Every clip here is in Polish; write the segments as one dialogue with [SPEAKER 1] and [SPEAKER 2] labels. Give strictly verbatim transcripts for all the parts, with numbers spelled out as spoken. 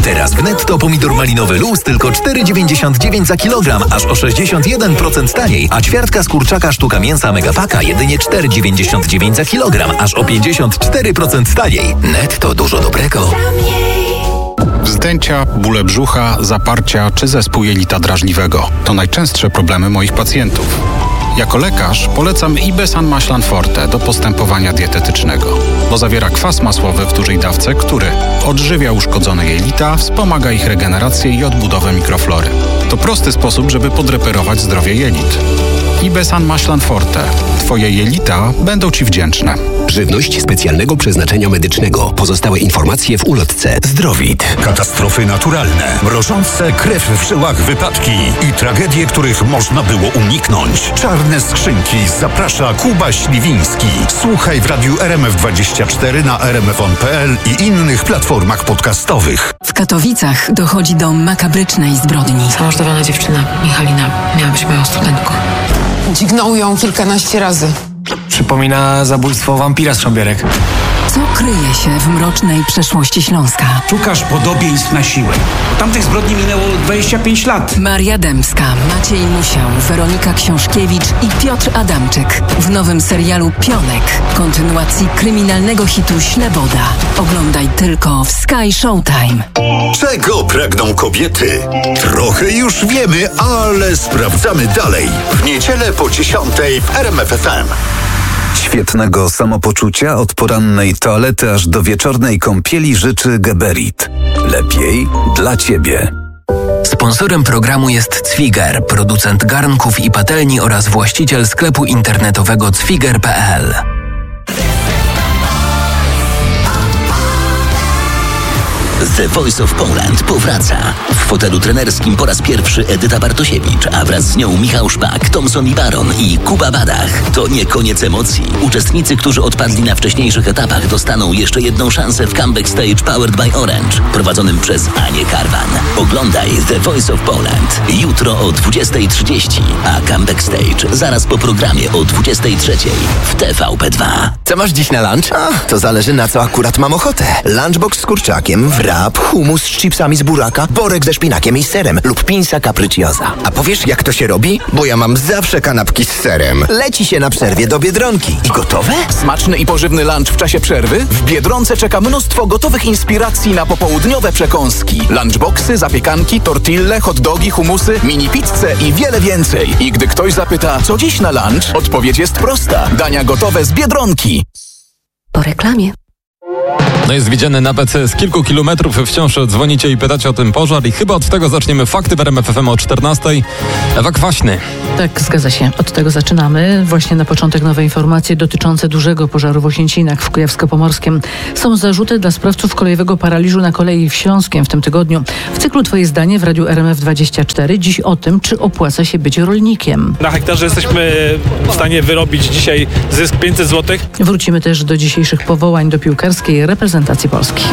[SPEAKER 1] Teraz w Netto pomidor malinowy luz tylko cztery dziewięćdziesiąt dziewięć za kilogram, aż o sześćdziesiąt jeden procent taniej, a ćwiartka z kurczaka sztuka mięsa Megapaka jedynie cztery dziewięćdziesiąt dziewięć za kilogram, aż o pięćdziesiąt cztery procent taniej. Netto, dużo dobrego.
[SPEAKER 2] Wzdęcia, bóle brzucha, zaparcia czy zespół jelita drażliwego to najczęstsze problemy moich pacjentów. Jako lekarz polecam Ibesan Maślan Forte do postępowania dietetycznego, bo zawiera kwas masłowy w dużej dawce, który odżywia uszkodzone jelita, wspomaga ich regenerację i odbudowę mikroflory. To prosty sposób, żeby podreperować zdrowie jelit. Ibesan Maślan Forte. Twoje jelita będą Ci wdzięczne.
[SPEAKER 3] Żywność specjalnego przeznaczenia medycznego. Pozostałe informacje w ulotce. Zdrowit.
[SPEAKER 4] Katastrofy naturalne, mrożące krew w żyłach wypadki i tragedie, których można było uniknąć. Czarne skrzynki zaprasza Kuba Śliwiński. Słuchaj w radiu R M F dwadzieścia cztery na r m f on kropka p l i innych platformach podcastowych.
[SPEAKER 5] W Katowicach dochodzi do makabrycznej zbrodni.
[SPEAKER 6] Zamordowana dziewczyna, Michalina, miała być moją studentką.
[SPEAKER 7] Dźgnął ją kilkanaście razy.
[SPEAKER 8] Przypomina zabójstwo wampira z Szambierek.
[SPEAKER 5] Co kryje się w mrocznej przeszłości Śląska?
[SPEAKER 9] Szukasz podobieństw na siłę. Od tamtych zbrodni minęło dwadzieścia pięć lat.
[SPEAKER 5] Maria Dębska, Maciej Musiał, Weronika Książkiewicz i Piotr Adamczyk w nowym serialu Pionek, kontynuacji kryminalnego hitu Śleboda. Oglądaj tylko w Sky Showtime.
[SPEAKER 4] Czego pragną kobiety? Trochę już wiemy, ale sprawdzamy dalej. W niedzielę po dziesiątej w R M F F M.
[SPEAKER 10] Świetnego samopoczucia od porannej toalety aż do wieczornej kąpieli życzy Geberit. Lepiej dla Ciebie.
[SPEAKER 1] Sponsorem programu jest Cwiger, producent garnków i patelni oraz właściciel sklepu internetowego cwiger kropka p l.
[SPEAKER 11] The Voice of Poland powraca. W fotelu trenerskim po raz pierwszy Edyta Bartosiewicz, a wraz z nią Michał Szpak, Thomson i Baron i Kuba Badach. To nie koniec emocji. Uczestnicy, którzy odpadli na wcześniejszych etapach, dostaną jeszcze jedną szansę w Comeback Stage Powered by Orange, prowadzonym przez Anię Karwan. Oglądaj The Voice of Poland jutro o dwudziestej trzydzieści, a Comeback Stage zaraz po programie o dwudziestej trzeciej w T V P dwa.
[SPEAKER 3] Co masz dziś na lunch? A, to zależy na co akurat mam ochotę. Lunchbox z kurczakiem, wrap, hummus z chipsami z buraka, borek ze szpinakiem i serem lub pinsa capricciosa. A powiesz jak to się robi? Bo ja mam zawsze kanapki z serem. Leci się na przerwie do Biedronki. I gotowe?
[SPEAKER 12] Smaczny i pożywny lunch w czasie przerwy? W Biedronce czeka mnóstwo gotowych inspiracji na popołudniowe przekąski. Lunchboxy, zapiekanki, tortille, hot dogi, humusy, mini pizzę i wiele więcej. I gdy ktoś zapyta, co dziś na lunch? Odpowiedź jest prosta. Dania gotowe z Biedronki.
[SPEAKER 5] Po reklamie.
[SPEAKER 13] No jest widziany napęd z kilku kilometrów, wciąż dzwonicie i pytacie o ten pożar i chyba od tego zaczniemy. Fakty w R M F F M o czternastej. Ewa Kwaśny.
[SPEAKER 6] Tak, zgadza się. Od tego zaczynamy. Właśnie na początek nowe informacje dotyczące dużego pożaru w Osięcinach w Kujawsko-Pomorskiem. Są zarzuty dla sprawców kolejowego paraliżu na kolei w Śląskiem w tym tygodniu. W cyklu Twoje zdanie w radiu R M F dwadzieścia cztery dziś o tym, czy opłaca się być rolnikiem.
[SPEAKER 14] Na hektarze jesteśmy w stanie wyrobić dzisiaj zysk pięćset złotych.
[SPEAKER 6] Wrócimy też do dzisiejszych powołań do piłkarskiej reprezentacji Polski.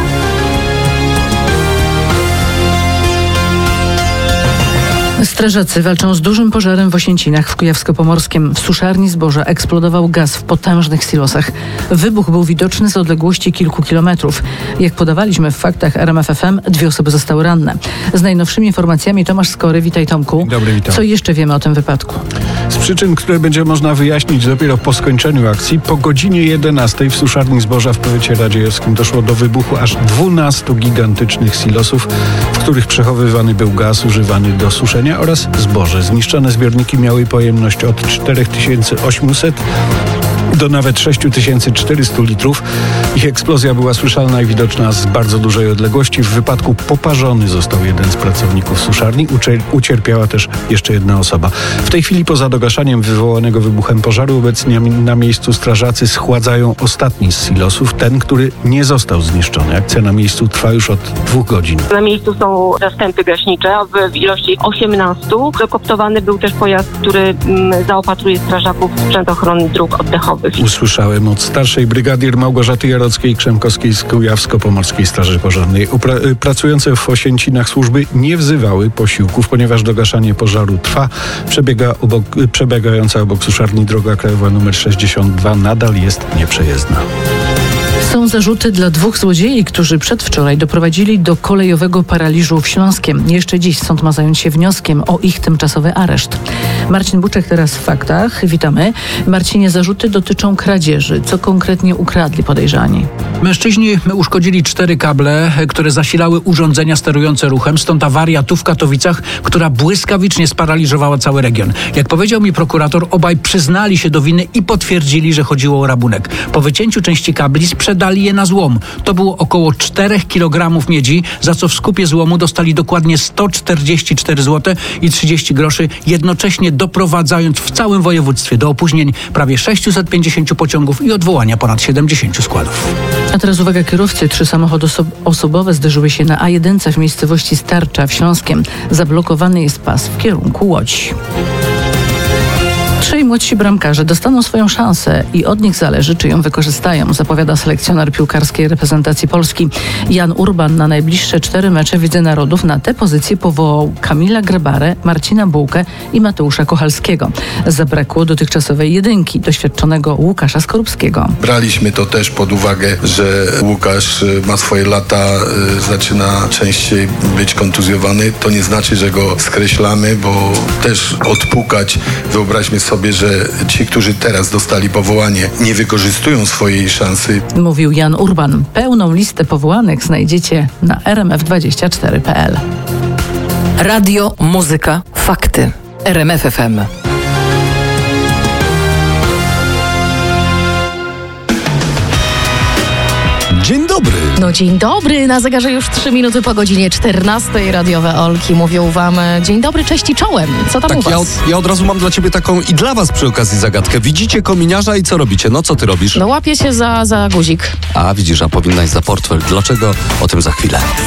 [SPEAKER 6] Strażacy walczą z dużym pożarem w Osięcinach w Kujawsko-Pomorskiem. W suszarni zboża eksplodował gaz w potężnych silosach. Wybuch był widoczny z odległości kilku kilometrów. Jak podawaliśmy w faktach R M F F M, dwie osoby zostały ranne. Z najnowszymi informacjami Tomasz Skory. Witaj, Tomku.
[SPEAKER 15] Dobry, witam.
[SPEAKER 6] Co jeszcze wiemy o tym wypadku?
[SPEAKER 15] Z przyczyn, które będzie można wyjaśnić dopiero po skończeniu akcji, po godzinie jedenastej w suszarni zboża w powiecie radziejowskim doszło do wybuchu aż dwunastu gigantycznych silosów, w których przechowywany był gaz używany do suszenia oraz zboże. Zniszczone zbiorniki miały pojemność od cztery tysiące osiemset do nawet sześć tysięcy czterysta litrów. Ich eksplozja była słyszalna i widoczna z bardzo dużej odległości. W wypadku poparzony został jeden z pracowników suszarni. Ucie- ucierpiała też jeszcze jedna osoba. W tej chwili poza dogaszaniem wywołanego wybuchem pożaru obecnie na miejscu strażacy schładzają ostatni z silosów, ten, który nie został zniszczony. Akcja na miejscu trwa już od dwóch godzin.
[SPEAKER 16] Na miejscu są zastępy gaśnicze w ilości osiemnastu. Dokoptowany był też pojazd, który mm, zaopatruje strażaków w sprzęt ochrony dróg oddechowych.
[SPEAKER 15] Usłyszałem od starszej brygadier Małgorzaty Jarockiej-Krzemkowskiej z Kujawsko-Pomorskiej Straży Pożarnej. Upra- pracujące w Osięcinach służby nie wzywały posiłków, ponieważ dogaszanie pożaru trwa. Przebiega obok, przebiegająca obok suszarni droga krajowa nr sześćdziesiąt dwa nadal jest nieprzejezdna.
[SPEAKER 6] Są zarzuty dla dwóch złodziei, którzy przedwczoraj doprowadzili do kolejowego paraliżu w Śląskiem. Jeszcze dziś sąd ma zająć się wnioskiem o ich tymczasowy areszt. Marcin Buczek teraz w faktach. Witamy. Marcinie, zarzuty dotyczą kradzieży. Co konkretnie ukradli podejrzani?
[SPEAKER 9] Mężczyźni uszkodzili cztery kable, które zasilały urządzenia sterujące ruchem. Stąd awaria tu w Katowicach, która błyskawicznie sparaliżowała cały region. Jak powiedział mi prokurator, obaj przyznali się do winy i potwierdzili, że chodziło o rabunek. Po wycięciu części kabli sprzedali je na złom. To było około cztery kilogramy miedzi, za co w skupie złomu dostali dokładnie sto czterdzieści cztery złote i trzydzieści groszy, jednocześnie doprowadzając w całym województwie do opóźnień prawie sześćset pięćdziesiąt pociągów i odwołania ponad siedemdziesięciu składów.
[SPEAKER 6] A teraz uwaga kierowcy. Trzy samochody oso- osobowe zderzyły się na A jeden w miejscowości Starcza w Śląskiem. Zablokowany jest pas w kierunku Łodzi. Trzej młodsi bramkarze dostaną swoją szansę i od nich zależy, czy ją wykorzystają, zapowiada selekcjoner piłkarskiej reprezentacji Polski. Jan Urban na najbliższe cztery mecze w Lidze Narodów na tę pozycję powołał Kamila Grabarę, Marcina Bułkę i Mateusza Kochalskiego. Zabrakło dotychczasowej jedynki, doświadczonego Łukasza Skorupskiego.
[SPEAKER 17] Braliśmy to też pod uwagę, że Łukasz ma swoje lata, zaczyna częściej być kontuzjowany. To nie znaczy, że go skreślamy, bo też odpukać, wyobraźmy sobie, że ci, którzy teraz dostali powołanie, nie wykorzystują swojej szansy.
[SPEAKER 6] Mówił Jan Urban. Pełną listę powołanych znajdziecie na r m f dwadzieścia cztery kropka p l.
[SPEAKER 5] Radio, muzyka, fakty. R M F F M.
[SPEAKER 18] Dzień dobry.
[SPEAKER 19] No dzień dobry, na zegarze już trzy minuty po godzinie czternastej. Radiowe Olki mówią wam dzień dobry, cześć i czołem. Co tam
[SPEAKER 18] tak,
[SPEAKER 19] u was?
[SPEAKER 18] Ja od, ja od razu mam dla ciebie taką i dla was przy okazji zagadkę. Widzicie kominiarza i co robicie? No co ty robisz?
[SPEAKER 19] No łapię się za, za guzik.
[SPEAKER 18] A widzisz, a powinnaś za portfel. Dlaczego? O tym za chwilę.